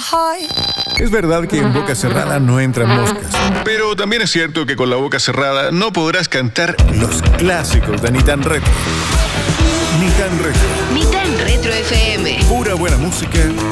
Es verdad que en boca cerrada no entran moscas, Pero también es cierto que con la boca cerrada no podrás cantar. los clásicos de Ni Tan Retro. Ni Tan Retro. Ni tan Retro FM. Pura buena música